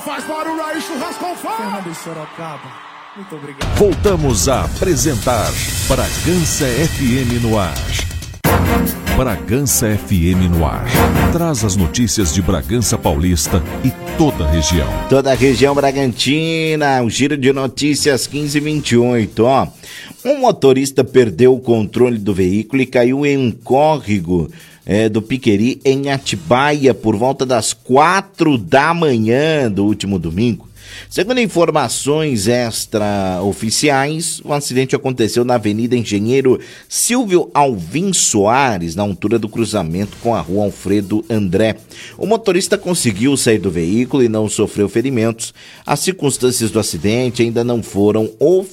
Faz barulho aí, churrasco fora! Fernando Sorocaba, muito obrigado. Voltamos a apresentar Bragança FM no ar. Bragança FM no ar. Traz as notícias de Bragança Paulista e toda a região. Toda a região Bragantina, o giro de notícias 15h28, ó. Um motorista perdeu o controle do veículo e caiu em um córrego do Piqueri, em Atibaia, por volta das 4 da manhã do último domingo. Segundo informações extraoficiais, o acidente aconteceu na Avenida Engenheiro Silvio Alvim Soares, na altura do cruzamento com a Rua Alfredo André. O motorista conseguiu sair do veículo e não sofreu ferimentos. As circunstâncias do acidente ainda não foram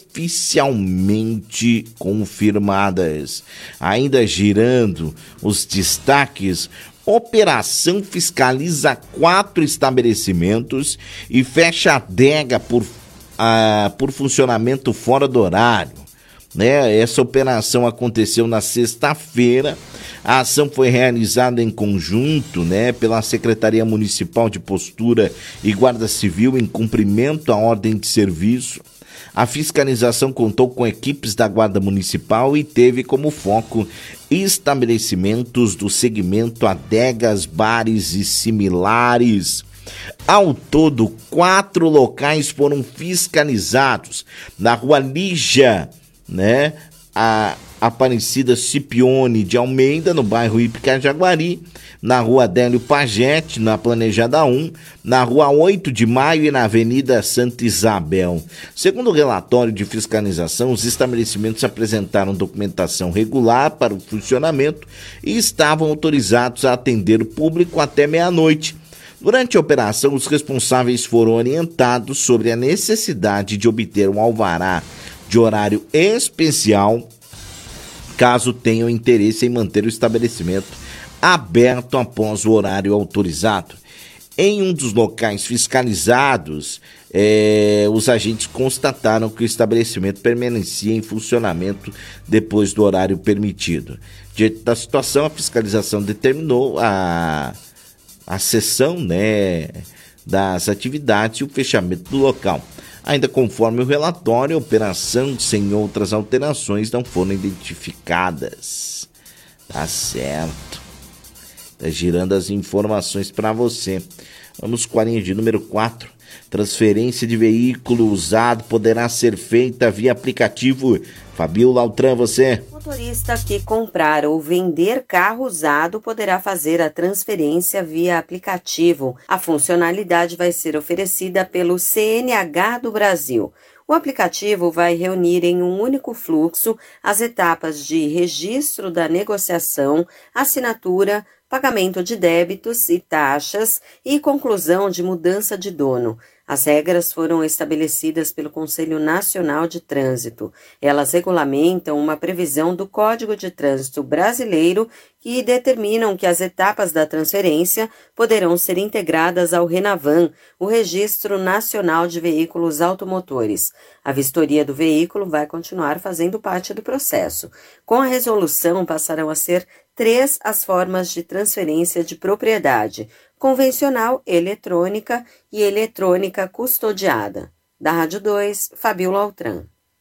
oficialmente confirmadas. Ainda girando os destaques, operação fiscaliza 4 estabelecimentos e fecha a adega por funcionamento fora do horário. Essa operação aconteceu na sexta-feira. A ação foi realizada em conjunto pela Secretaria Municipal de Postura e Guarda Civil em cumprimento à ordem de serviço. A fiscalização contou com equipes da Guarda Municipal e teve como foco estabelecimentos do segmento adegas, bares e similares. Ao todo, 4 locais foram fiscalizados. Na Rua Lígia, a Aparecida Scipione de Almeida, no bairro Ípica Jaguari, na Rua Adélio Pagete, na Planejada 1, na Rua 8 de Maio e na Avenida Santa Isabel. Segundo o relatório de fiscalização, os estabelecimentos apresentaram documentação regular para o funcionamento e estavam autorizados a atender o público até meia-noite. Durante a operação, os responsáveis foram orientados sobre a necessidade de obter um alvará de horário especial, caso tenham interesse em manter o estabelecimento aberto após o horário autorizado. Em um dos locais fiscalizados, os agentes constataram que o estabelecimento permanecia em funcionamento depois do horário permitido. Diante da situação, a fiscalização determinou a cessão das atividades e o fechamento do local. Ainda conforme o relatório, a operação sem outras alterações não foram identificadas. Tá certo. Tá girando as informações para você. Vamos com a linha de número 4. Transferência de veículo usado poderá ser feita via aplicativo. Fabiola Altran, você. Motorista que comprar ou vender carro usado poderá fazer a transferência via aplicativo. A funcionalidade vai ser oferecida pelo CNH do Brasil. O aplicativo vai reunir em um único fluxo as etapas de registro da negociação, assinatura, pagamento de débitos e taxas e conclusão de mudança de dono. As regras foram estabelecidas pelo Conselho Nacional de Trânsito. Elas regulamentam uma previsão do Código de Trânsito Brasileiro que determinam que as etapas da transferência poderão ser integradas ao RENAVAN, o Registro Nacional de Veículos Automotores. A vistoria do veículo vai continuar fazendo parte do processo. Com a resolução, passarão a ser 3 as formas de transferência de propriedade: convencional, eletrônica e eletrônica custodiada. Da Rádio 2, Fabiola Altran.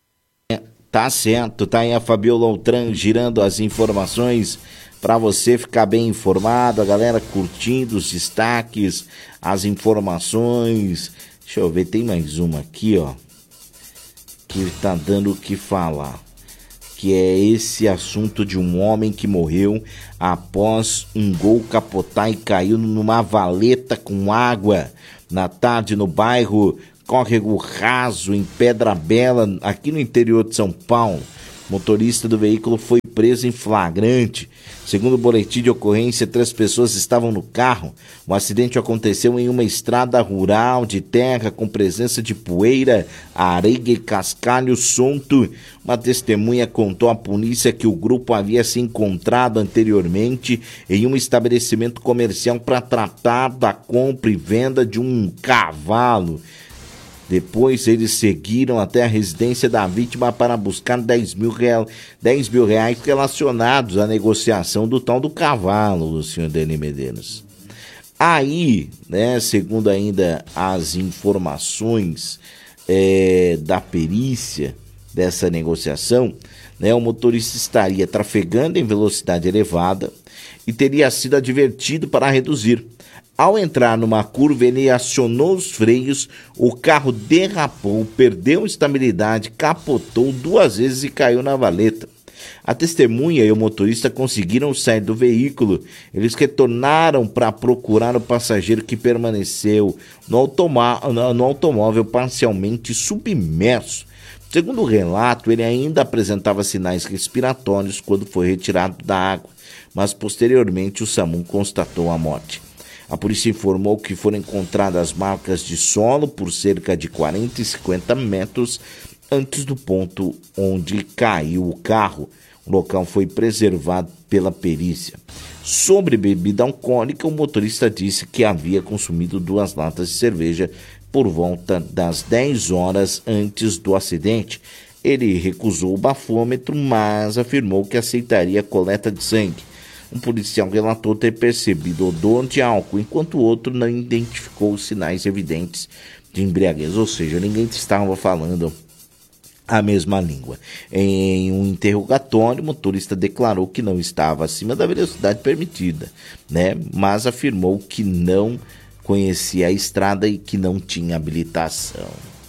Tá certo, tá aí a Fabiola Altran girando as informações para você ficar bem informado, a galera curtindo os destaques, as informações. Deixa eu ver, tem mais uma aqui, ó, que tá dando o que falar, que é esse assunto de um homem que morreu após um Gol capotar e caiu numa valeta com água na tarde no bairro Córrego Raso, em Pedra Bela, aqui no interior de São Paulo. O motorista do veículo foi preso em flagrante. Segundo o boletim de ocorrência, 3 pessoas estavam no carro. O acidente aconteceu em uma estrada rural de terra com presença de poeira, areia e cascalho solto. Uma testemunha contou à polícia que o grupo havia se encontrado anteriormente em um estabelecimento comercial para tratar da compra e venda de um cavalo. Depois eles seguiram até a residência da vítima para buscar 10 mil reais relacionados à negociação do tal do cavalo, o senhor Deni Medeiros. Aí, né, segundo ainda as informações da perícia dessa negociação, né, o motorista estaria trafegando em velocidade elevada e teria sido advertido para reduzir. Ao entrar numa curva, ele acionou os freios, o carro derrapou, perdeu estabilidade, capotou 2 vezes e caiu na valeta. A testemunha e o motorista conseguiram sair do veículo. Eles retornaram para procurar o passageiro que permaneceu no automóvel parcialmente submerso. Segundo o relato, ele ainda apresentava sinais respiratórios quando foi retirado da água, mas posteriormente o SAMU constatou a morte. A polícia informou que foram encontradas marcas de solo por cerca de 40 e 50 metros antes do ponto onde caiu o carro. O local foi preservado pela perícia. Sobre bebida alcoólica, o motorista disse que havia consumido 2 latas de cerveja por volta das 10 horas antes do acidente. Ele recusou o bafômetro, mas afirmou que aceitaria a coleta de sangue. Um policial relatou ter percebido odor de álcool, enquanto o outro não identificou sinais evidentes de embriaguez, ou seja, ninguém estava falando a mesma língua. Em um interrogatório, o motorista declarou que não estava acima da velocidade permitida, né? Mas afirmou que não conhecia a estrada e que não tinha habilitação.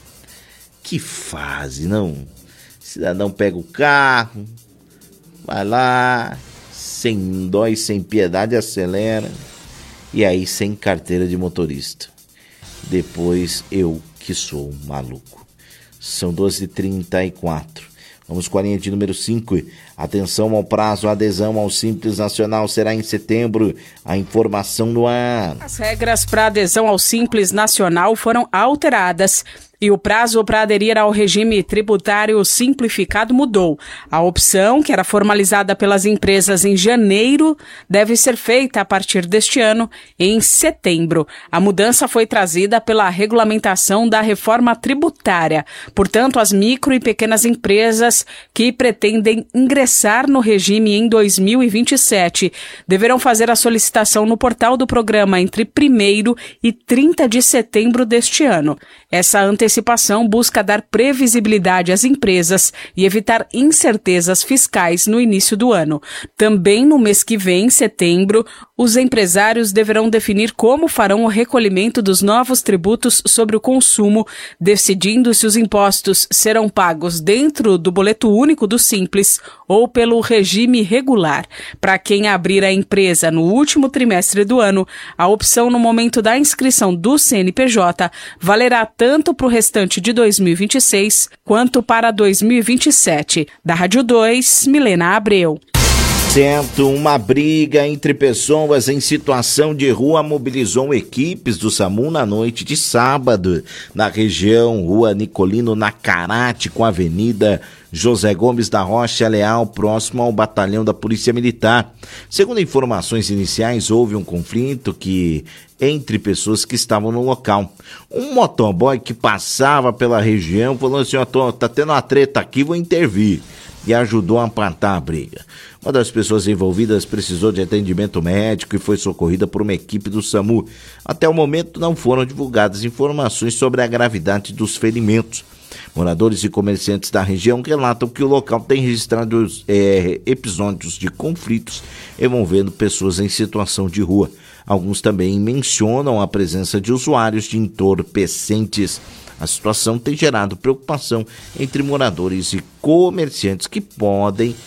Que fase, não? O cidadão pega o carro, vai lá, sem dó e sem piedade, acelera, e aí sem carteira de motorista. Depois eu que sou maluco. São 12h34. Vamos com a linha de número 5. Atenção ao prazo, a adesão ao Simples Nacional será em setembro. A informação no ar. As regras para adesão ao Simples Nacional foram alteradas e o prazo para aderir ao regime tributário simplificado mudou. A opção, que era formalizada pelas empresas em janeiro, deve ser feita a partir deste ano, em setembro. A mudança foi trazida pela regulamentação da reforma tributária. Portanto, as micro e pequenas empresas que pretendem ingressar no regime em 2027 deverão fazer a solicitação no portal do programa entre 1º e 30 de setembro deste ano. Essa antecipação busca dar previsibilidade às empresas e evitar incertezas fiscais no início do ano. Também no mês que vem, setembro, os empresários deverão definir como farão o recolhimento dos novos tributos sobre o consumo, decidindo se os impostos serão pagos dentro do boleto único do Simples ou pelo regime regular. Para quem abrir a empresa no último trimestre do ano, a opção no momento da inscrição do CNPJ valerá tanto para o restante de 2026 quanto para 2027. Da Rádio 2, Milena Abreu. Uma briga entre pessoas em situação de rua mobilizou equipes do SAMU na noite de sábado, na região Rua Nicolino Nacarate, com a Avenida José Gomes da Rocha Leal, próximo ao batalhão da Polícia Militar. Segundo informações iniciais, houve um conflito entre pessoas que estavam no local. Um motoboy que passava pela região falou assim: tá tendo uma treta aqui, vou intervir. E ajudou a apartar a briga. Uma das pessoas envolvidas precisou de atendimento médico e foi socorrida por uma equipe do SAMU. Até o momento não foram divulgadas informações sobre a gravidade dos ferimentos. Moradores e comerciantes da região relatam que o local tem registrado episódios de conflitos envolvendo pessoas em situação de rua. Alguns também mencionam a presença de usuários de entorpecentes. A situação tem gerado preocupação entre moradores e comerciantes que podem,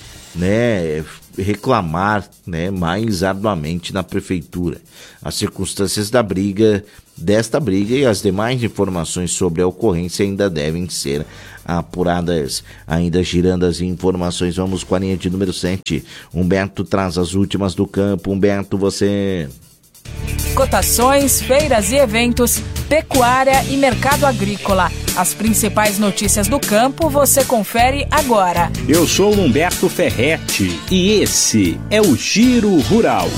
reclamar, mais arduamente na prefeitura. As circunstâncias desta briga e as demais informações sobre a ocorrência ainda devem ser apuradas. Ainda girando as informações, vamos com a linha de número 7. Humberto traz as últimas do campo. Humberto, você... Cotações, feiras e eventos, pecuária e mercado agrícola. As principais notícias do campo você confere agora. Eu sou Humberto Ferretti e esse é o Giro Rural.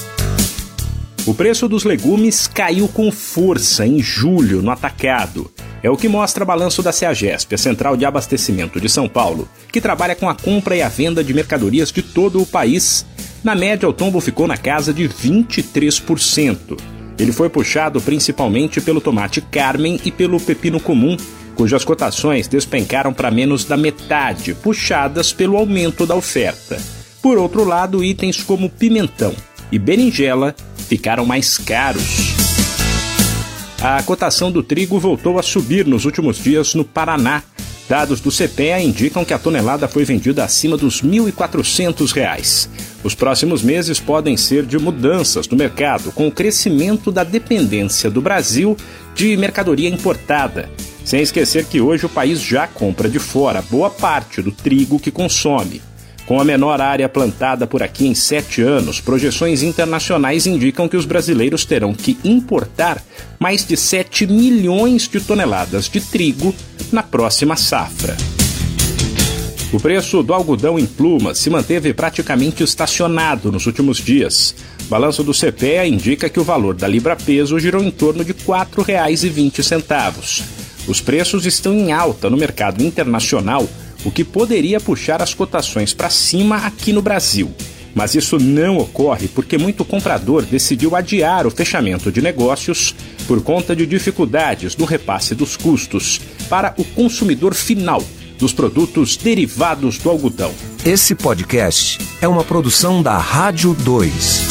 O preço dos legumes caiu com força em julho no atacado. É o que mostra o balanço da CEAGESP, a Central de Abastecimento de São Paulo, que trabalha com a compra e a venda de mercadorias de todo o país. Na média, o tombo ficou na casa de 23%. Ele foi puxado principalmente pelo tomate Carmen e pelo pepino comum, cujas cotações despencaram para menos da metade, puxadas pelo aumento da oferta. Por outro lado, itens como pimentão e berinjela ficaram mais caros. A cotação do trigo voltou a subir nos últimos dias no Paraná. Dados do CPEA indicam que a tonelada foi vendida acima dos R$ 1.400. Os próximos meses podem ser de mudanças no mercado, com o crescimento da dependência do Brasil de mercadoria importada. Sem esquecer que hoje o país já compra de fora boa parte do trigo que consome. Com a menor área plantada por aqui em 7 anos, projeções internacionais indicam que os brasileiros terão que importar mais de 7 milhões de toneladas de trigo na próxima safra. O preço do algodão em pluma se manteve praticamente estacionado nos últimos dias. O balanço do CPEA indica que o valor da libra-peso girou em torno de R$ 4,20. Os preços estão em alta no mercado internacional, o que poderia puxar as cotações para cima aqui no Brasil. Mas isso não ocorre porque muito comprador decidiu adiar o fechamento de negócios por conta de dificuldades no repasse dos custos para o consumidor final dos produtos derivados do algodão. Esse podcast é uma produção da Rádio 2.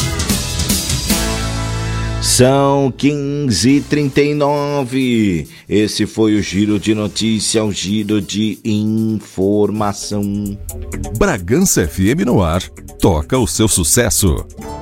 São 15h39. Esse foi o Giro de Notícia, o Giro de Informação. Bragança FM no ar. Toca o seu sucesso.